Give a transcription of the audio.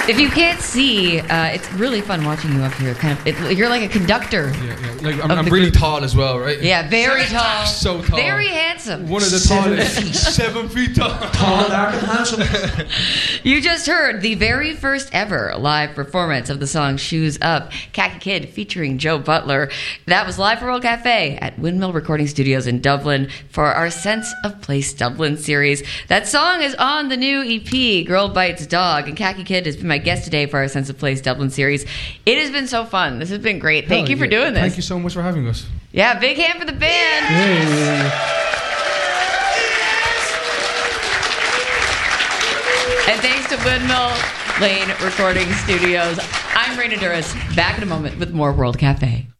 If you can't see, it's really fun watching you up here. You're like a conductor. Yeah. Like I'm really tall as well, right? Yeah, very tall. So tall. Very handsome. One of the tallest. 7 feet tall. Tall, dark, and handsome. You just heard the very first ever live performance of the song Shoes Up, Khaki Kid featuring Joe Butler. That was live for World Cafe at Windmill Recording Studios in Dublin for our Sense of Place Dublin series. That song is on the new EP, Girl Bites Dog, and Khaki Kid has been my guest today for our Sense of Place Dublin series. It has been so fun. This has been great. Thank you for doing this. Thank you so much for having us. Yeah, big hand for the band. And thanks to Windmill Lane Recording Studios. I'm Raina Duras. Back in a moment with more World Cafe.